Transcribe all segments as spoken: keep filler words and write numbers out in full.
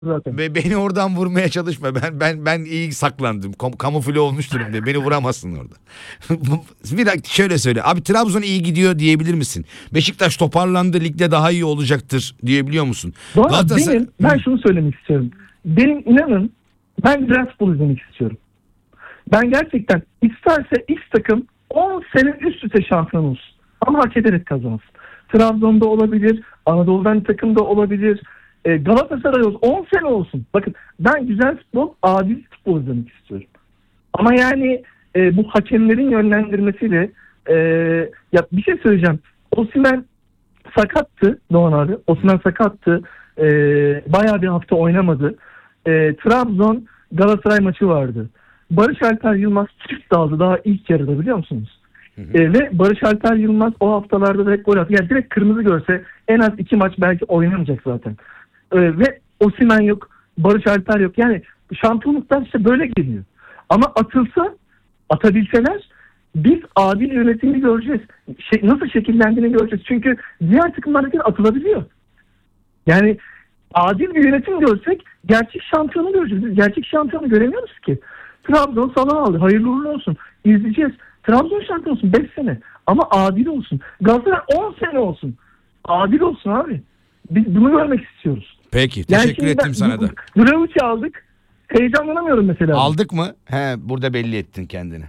zaten. Be- beni oradan vurmaya çalışma. Ben ben ben iyi saklandım. Kam- kamufle olmuş durumda. Beni vuramazsın orada. Bir dakika şöyle söyle. Abi Trabzon iyi gidiyor diyebilir misin? Beşiktaş toparlandı, ligde daha iyi olacaktır diyebiliyor musun? Doğan Galatasaray- benim, ben Hı. şunu söylemek istiyorum. Benim inanın ben güzel futbol izlemek istiyorum. Ben gerçekten isterse X takım on sene üst üste şampiyon olsun. Ama hak ederek kazansın. Trabzon'da olabilir, Anadolu'dan takım da olabilir. E, Galatasaray olsun, on sene olsun. Bakın ben güzel futbol, adil futbol izlemek istiyorum. Ama yani e, bu hakemlerin yönlendirmesiyle e, ya bir şey söyleyeceğim. Osimhen sakattı Doğan abi. Osimhen sakattı. E, bayağı bir hafta oynamadı. E, Trabzon Galatasaray maçı vardı. Barış Alper Yılmaz çift daldı daha ilk yarıda biliyor musunuz? Hı hı. E, ve Barış Alper Yılmaz o haftalarda direkt gol attı. Yani direkt kırmızı görse en az iki maç belki oynamayacak zaten. E, ve Osimhen yok. Barış Alper yok. Yani şampiyonluklar işte böyle geliyor. Ama atılsa, atabilseler biz adil yönetimi göreceğiz. Şey, nasıl şekillendiğini göreceğiz. Çünkü diğer takımlardaki atılabiliyor. Yani adil bir yönetim görsek gerçek şampiyonu göreceğiz. Biz gerçek şampiyonu göremiyoruz ki. Trabzon Salah aldı. Hayırlı uğurlu olsun. İzleyeceğiz. Trabzon şampiyon olsun beş sene. Ama adil olsun. Galatasaray on sene olsun. Adil olsun abi. Biz bunu görmek istiyoruz. Peki Yani teşekkür şimdi ettim ben- sana da. Vlahovic'i aldık. Heyecanlanamıyorum mesela. Aldık mı? He, burada belli ettin kendini.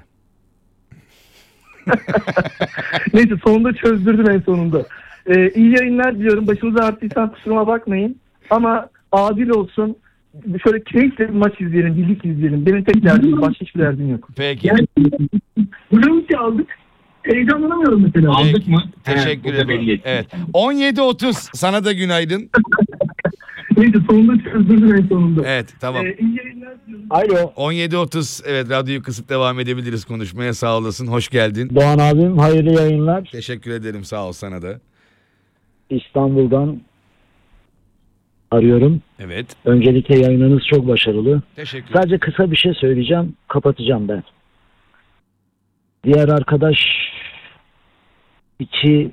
Neyse sonunda çözdürdüm en sonunda. Ee, iyi yayınlar diliyorum. Başınıza arttıysan kusuruma bakmayın. Ama adil olsun. Şöyle keyifle bir maç izleyelim, birlik izleyelim. Benim tek derdim, başka hiçbir derdim yok. Peki. Yani Vlahovic'i aldık. Heyecanlanamıyorum mesela. Peki. Aldık mı? Teşekkür He, burada ederim. belli ettin. Evet. on yedi otuz sana da günaydın. Neyse sonunda çözdürdüm en sonunda. Evet tamam. Ee, iyi yayınlar diliyorum. Alo. on yedi otuz evet radyoyu kısıp devam edebiliriz konuşmaya. Sağ olasın. Hoş geldin. Doğan abim hayırlı yayınlar. Teşekkür ederim. Sağ ol sana da. İstanbul'dan arıyorum. Evet. Öncelikle yayınınız çok başarılı. Teşekkür ederim. Sadece kısa bir şey söyleyeceğim. Kapatacağım ben. Diğer arkadaş iki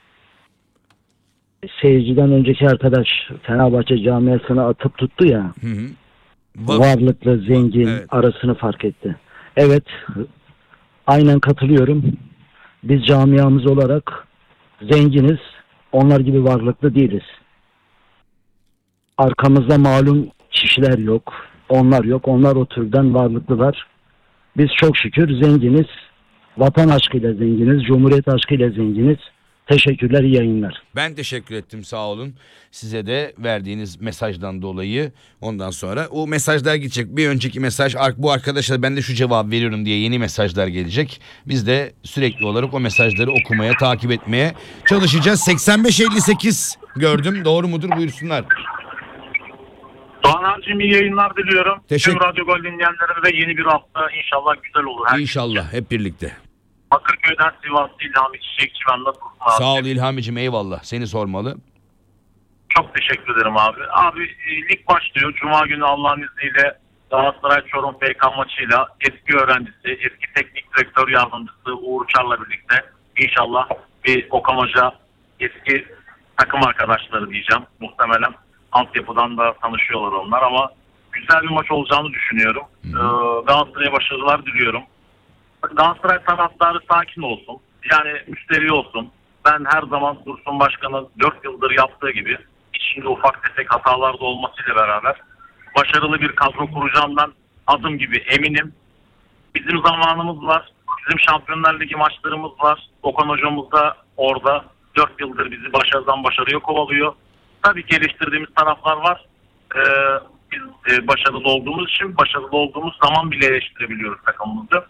seyirciden önceki arkadaş Fenerbahçe camiasına atıp tuttu ya. Hı hı. Va- Varlıklı, zengin Evet. arasını fark etti. Evet. Aynen katılıyorum. Biz camiamız olarak zenginiz. Onlar gibi varlıklı değiliz. Arkamızda malum kişiler yok. Onlar yok. Onlar o türden varlıklılar. Biz çok şükür zenginiz. Vatan aşkıyla zenginiz. Cumhuriyet aşkıyla zenginiz. Teşekkürler, iyi yayınlar. Ben teşekkür ettim sağ olun. Size de verdiğiniz mesajdan dolayı ondan sonra o mesajlar gidecek. Bir önceki mesaj bu arkadaşa ben de şu cevap veriyorum diye yeni mesajlar gelecek. Biz de sürekli olarak o mesajları okumaya, takip etmeye çalışacağız. seksen beş elli sekiz gördüm. Doğru mudur? Buyursunlar. Doğan abicim iyi yayınlar diliyorum. Teşekkür- Tüm Radyo Gol dinleyenlere de yeni bir hafta inşallah güzel olur. Her İnşallah hep birlikte. Bakırköy'den Sivaslı İlhami Çiçekçi ben nasılsın abi? Sağ ol İlhamicim, eyvallah. Seni sormalı. Çok teşekkür ederim abi. Abi e, lig başlıyor. Cuma günü Allah'ın izniyle Galatasaray Çorum F K maçıyla eski öğrencisi, eski teknik direktör yardımcısı Uğur Çar'la birlikte inşallah bir Okan Hoca eski takım arkadaşları diyeceğim. Muhtemelen altyapıdan da tanışıyorlar onlar ama güzel bir maç olacağını düşünüyorum. Ee, Galatasaray'a başarılar diliyorum. Galatasaray taraftarı sakin olsun. Yani müşteri olsun. Ben her zaman Dursun Başkan'ın dört yıldır yaptığı gibi içinde ufak tefek hatalar da olmasıyla beraber başarılı bir kadro kuracağımdan adım gibi eminim. Bizim zamanımız var. Bizim Şampiyonlar Ligi maçlarımız var. Okan hocamız da orada dört yıldır bizi başarıdan başarıya kovalıyor. Tabii ki eleştirdiğimiz taraflar var. Ee, biz e, başarılı olduğumuz için başarılı olduğumuz zaman bile eleştirebiliyoruz takımımızı.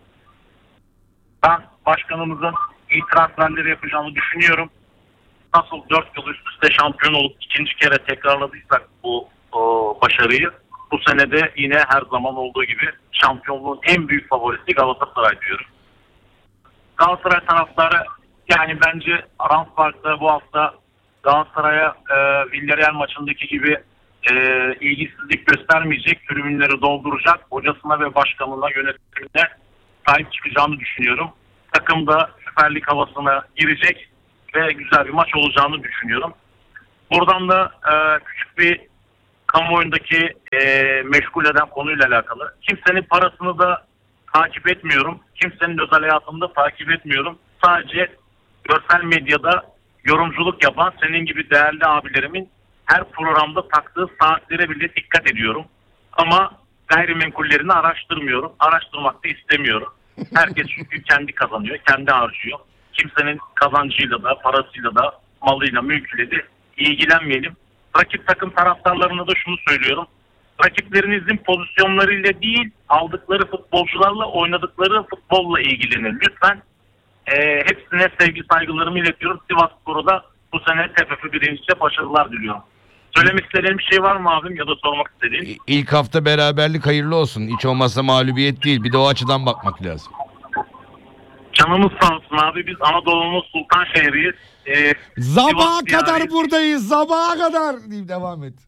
Ben başkanımızın iyi transferleri yapacağını düşünüyorum. Nasıl dört yıl üst üste şampiyon olup ikinci kere tekrarladıysak bu o, başarıyı, bu sene de yine her zaman olduğu gibi şampiyonluğun en büyük favorisi Galatasaray diyorum. Galatasaray taraftarı yani bence Rams Park'ta bu hafta Galatasaray'a e, Villarreal maçındaki gibi e, ilgisizlik göstermeyecek, tribünleri dolduracak, hocasına ve başkanına, yönetimine sahip çıkacağını düşünüyorum. Takım da Süper Lig havasına girecek ve güzel bir maç olacağını düşünüyorum. Buradan da e, küçük bir kamuoyundaki e, meşgul eden konuyla alakalı. Kimsenin parasını da takip etmiyorum. Kimsenin özel hayatını da takip etmiyorum. Sadece görsel medyada yorumculuk yapan senin gibi değerli abilerimin her programda taktığı saatlere bile dikkat ediyorum. Ama gayrimenkullerini araştırmıyorum. Araştırmak da istemiyorum. Herkes çünkü kendi kazanıyor, kendi harcıyor. Kimsenin kazancıyla da, parasıyla da, malıyla, mülküyle de ilgilenmeyelim. Rakip takım taraftarlarına da şunu söylüyorum. Rakiplerinizin pozisyonlarıyla değil, aldıkları futbolcularla, oynadıkları futbolla ilgilenin. Lütfen e, hepsine sevgi saygılarımı iletiyorum. Sivasspor'a da bu sene T F F birincisiyle başarılar diliyorum. Söylemek istediğin bir şey var mı abim ya da sormak istediğin? İlk hafta beraberlik hayırlı olsun. Hiç olmazsa mağlubiyet değil. Bir de o açıdan bakmak lazım. Canımız sağ olsun abi. Biz Anadolu'nun sultan şehriyiz. Ee, Sabaha Sivas kadar diyarıyız. buradayız. Sabaha kadar. Deyip devam et.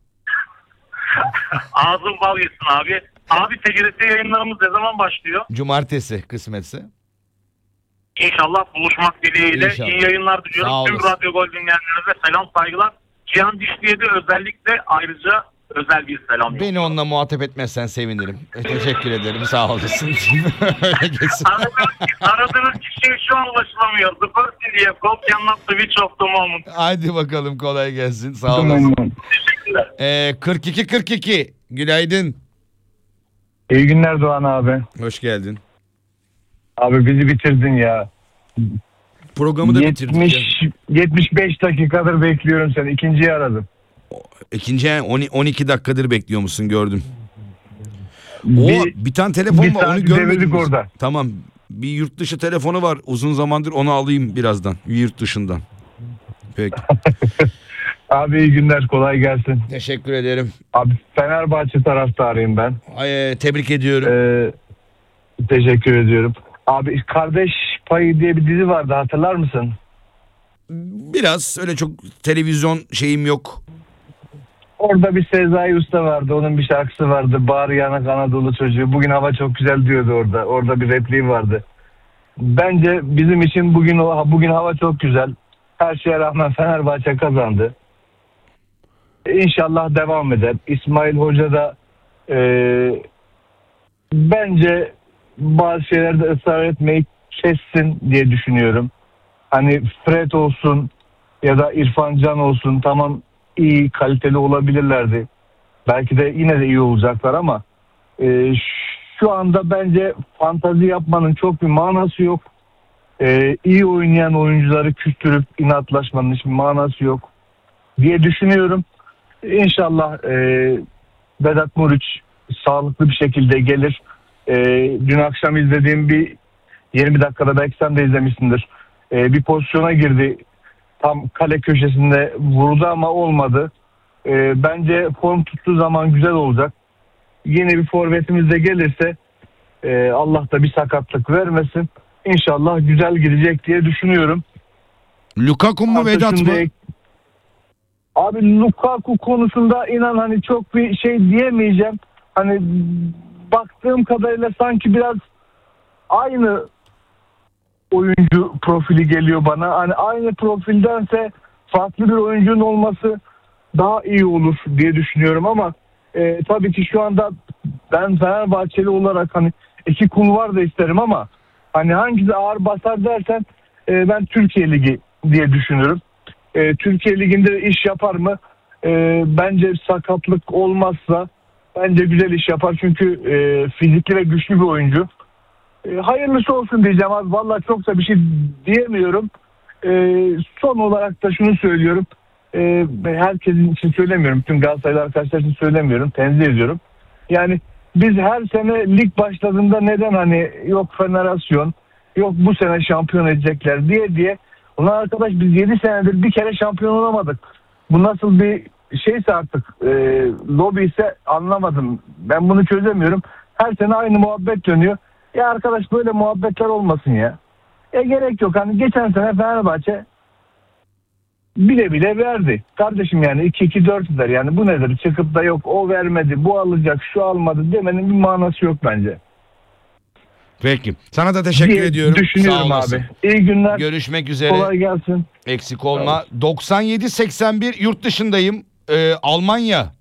Ağzın bal yesin abi. Abi T G R T yayınlarımız ne zaman başlıyor? Cumartesi kısmetse. İnşallah buluşmak dileğiyle. İnşallah. İyi yayınlar Sağ diliyorum. Tüm olasın. Radyo Gol dinleyenlerinize selam saygılar. Cihan Dişli'ye de özellikle ayrıca özel bir selam. Beni onunla muhatap etmezsen sevinirim. E, teşekkür ederim. Sağ olasın. Öyle geçsin. Aradığınız, aradığınız kişiye şu an ulaşılamıyor. The person diye kopyanla switch of the moment. Haydi bakalım kolay gelsin. Sağ olasın. Teşekkürler. Ee, kırk iki kırk iki. Günaydın. İyi günler Doğan abi. Hoş geldin. Abi bizi bitirdin ya. Programı da bitirdik. ya. yetmiş yetmiş beş dakikadır bekliyorum seni. İkinciyi aradım. İkinci on- on iki dakikadır bekliyor musun gördüm. O Bir, bir tane telefon bir var onu saati görmedim. devirdik orada. Tamam. Bir yurt dışı telefonu var. Uzun zamandır onu alayım birazdan. Yurt dışından. Peki. abi iyi günler, kolay gelsin. Teşekkür ederim. Abi Fenerbahçe taraftarıyım ben. Ay, e, tebrik ediyorum. Ee, teşekkür ediyorum. Abi Kardeş Payı diye bir dizi vardı, hatırlar mısın? Biraz öyle çok televizyon şeyim yok. Orada bir Sezai Usta vardı. Onun bir şarkısı vardı. Bağrı yanak Anadolu çocuğu. Bugün hava çok güzel diyordu orada. Orada bir repliği vardı. Bence bizim için bugün bugün hava çok güzel. Her şeye rağmen Fenerbahçe kazandı. İnşallah devam eder. İsmail Hoca da e, bence bazı şeylerde ısrar etmeyi kessin diye düşünüyorum. Hani Fred olsun ya da İrfan Can olsun, tamam iyi kaliteli olabilirlerdi. Belki de yine de iyi olacaklar ama e, şu anda bence fantazi yapmanın çok bir manası yok. E, iyi oynayan oyuncuları küstürüp inatlaşmanın hiçbir manası yok diye düşünüyorum. İnşallah e, Vedat Muriç sağlıklı bir şekilde gelir. E, dün akşam izlediğim bir yirmi dakikada, belki sen de izlemişsindir. E, bir pozisyona girdi. Tam kale köşesinde vurdu ama olmadı. E, bence form tuttuğu zaman güzel olacak. Yeni bir forvetimiz de gelirse e, Allah da bir sakatlık vermesin. İnşallah güzel gidecek diye düşünüyorum. Lukaku mu Artık Vedat mı? şimdi- Abi Lukaku konusunda inan hani çok bir şey diyemeyeceğim. Hani baktığım kadarıyla sanki biraz aynı oyuncu profili geliyor bana. Hani aynı profildense farklı bir oyuncunun olması daha iyi olur diye düşünüyorum ama e, tabii ki şu anda ben Fenerbahçeli olarak hani iki kulvar da isterim ama hani hangisi ağır basar dersen e, ben Türkiye Ligi diye düşünürüm. E, Türkiye Ligi'nde iş yapar mı? E, bence sakatlık olmazsa bence güzel iş yapar çünkü e, fizikli ve güçlü bir oyuncu. E, hayırlısı olsun diyeceğim abi. Vallahi çok da bir şey diyemiyorum. E, son olarak da şunu söylüyorum. E, herkesin için söylemiyorum. Tüm Galatasaraylı arkadaşlar için söylemiyorum. Tenzih ediyorum. Yani biz her sene lig başladığında neden hani yok federasyon, yok bu sene şampiyon edecekler diye diye. Ulan arkadaş biz yedi senedir bir kere şampiyon olamadık. Bu nasıl bir şeyse artık e, lobi ise anlamadım. Ben bunu çözemiyorum. Her sene aynı muhabbet dönüyor. Ya arkadaş böyle muhabbetler olmasın ya. E gerek yok. Hani geçen sene Fenerbahçe bile bile verdi. Kardeşim yani iki iki dört der. Yani bu nedir? Çıkıp da yok o vermedi, bu alacak, şu almadı demenin bir manası yok bence. Peki. Sana da teşekkür diye ediyorum. Sağ düşünüyorum olasın. abi. İyi günler. Görüşmek üzere. Kolay gelsin. Eksik olma. doksan yedi seksen bir yurt dışındayım. Ee, Almanya.